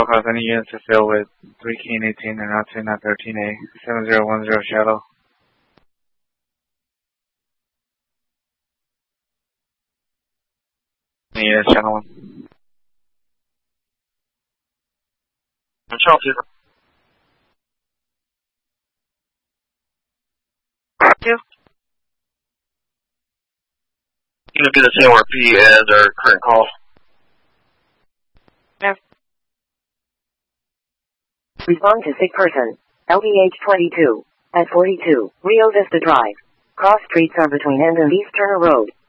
Shadow Cross, any units to fill with 3 key and 18 and not 2, not 13A. 7010 Shadow. Any units, Channel 1. Channel 2. Two. Gonna be the same RP as our current call. No. Respond to sick person. LVH 22. At 42. Rio Vista Drive. Cross streets are between End and East Turner Road.